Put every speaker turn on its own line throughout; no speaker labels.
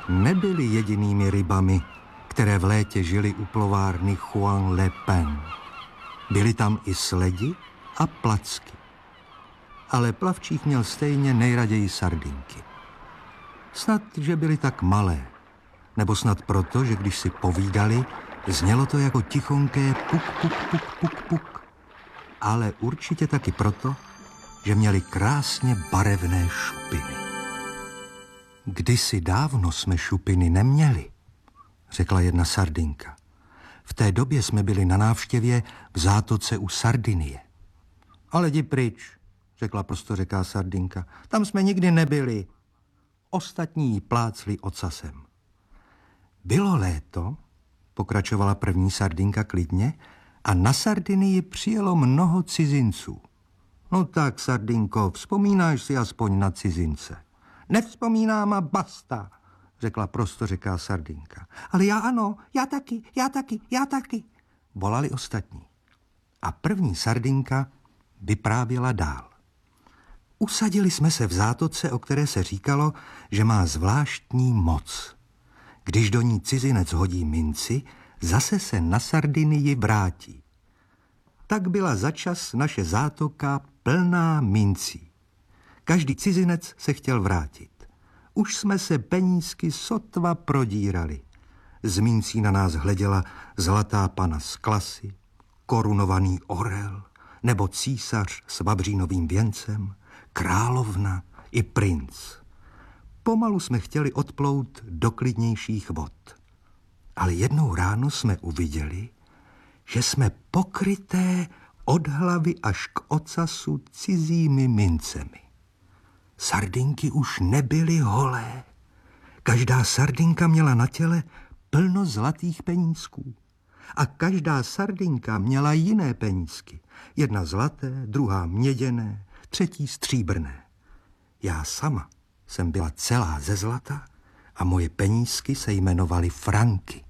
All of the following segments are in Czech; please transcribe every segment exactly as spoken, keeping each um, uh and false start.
nebyly jedinými rybami, které v létě žily u plovárny Juan Le Pen. Byly tam i sledi a placky. Ale plavčík měl stejně nejraději sardinky. Snad, že byly tak malé, nebo snad proto, že když si povídali, znělo to jako tichonké puk, puk, puk, puk, puk. Ale určitě taky proto, že měli krásně barevné šupiny. Kdysi dávno jsme šupiny neměli, řekla jedna sardinka. V té době jsme byli na návštěvě v zátoce u Sardinie. Ale jdi pryč, řekla prostořeká sardinka. Tam jsme nikdy nebyli. Ostatní jí plácli ocasem. Bylo léto, pokračovala první sardinka klidně, a na Sardinii přijelo mnoho cizinců. No tak, sardinko, vzpomínáš si aspoň na cizince? Nevzpomínám a basta, řekla prostořeká sardinka. Ale já ano, já taky, já taky, já taky, volali ostatní. A první sardinka vyprávěla dál. Usadili jsme se v zátoce, o které se říkalo, že má zvláštní moc. Když do ní cizinec hodí minci, zase se na Sardinii vrátí. Tak byla začas naše zátoka plná mincí. Každý cizinec se chtěl vrátit. Už jsme se penízky sotva prodírali. Z mincí na nás hleděla zlatá pana z klasy, korunovaný orel, nebo císař s vavřínovým věncem, královna i princ. Pomalu jsme chtěli odplout do klidnějších vod. Ale jednou ráno jsme uviděli, že jsme pokryté od hlavy až k ocasu cizími mincemi. Sardinky už nebyly holé. Každá sardinka měla na těle plno zlatých penízků. A každá sardinka měla jiné penízky. Jedna zlaté, druhá měděné, třetí stříbrné. Já sama jsem byla celá ze zlata a moje penízky se jmenovaly franky.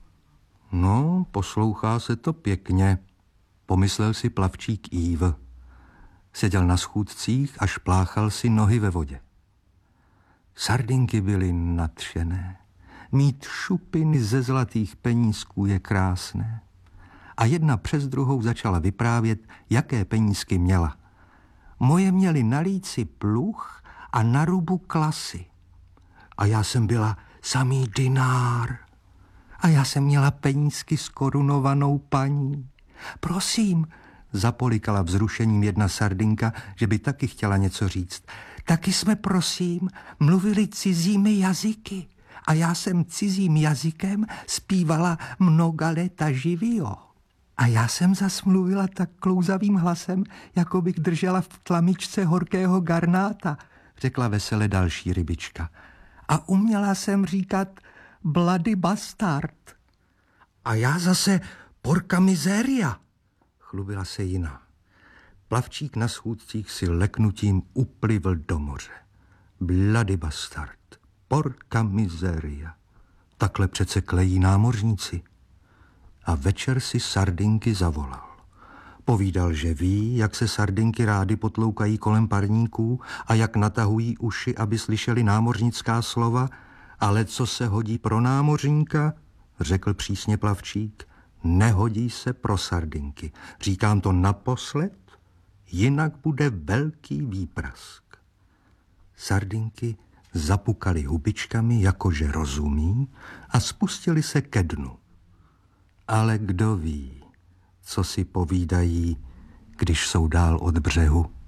No, poslouchá se to pěkně, pomyslel si plavčík Yves. Seděl na schůdcích a špláchal si nohy ve vodě. Sardinky byly nadšené. Mít šupiny ze zlatých penízků je krásné. A jedna přes druhou začala vyprávět, jaké penízky měla. Moje měly na líci pluh a na rubu klasy. A já jsem byla samý dinár. A já jsem měla penízky s korunovanou paní. Prosím, zapolikala vzrušením jedna sardinka, že by taky chtěla něco říct. Taky jsme, prosím, mluvili cizími jazyky. A já jsem cizím jazykem zpívala mnoga léta živio. A já jsem zas mluvila tak klouzavým hlasem, jako bych držela v tlamičce horkého garnáta, řekla vesele další rybička. A uměla jsem říkat bloody bastard. A já zase porca miseria, chlubila se jiná. Plavčík na schůdcích si leknutím uplivl do moře. Bloody bastard, porca miseria. Takhle přece klejí námořníci. A večer si sardinky zavolal. Povídal, že ví, jak se sardinky rády potloukají kolem parníků a jak natahují uši, aby slyšeli námořnická slova, ale co se hodí pro námořníka, řekl přísně plavčík, nehodí se pro sardinky. Říkám to naposled, jinak bude velký výprask. Sardinky zapukaly hubičkami, jakože rozumí, a spustili se ke dnu. Ale kdo ví, co si povídají, když jsou dál od břehu?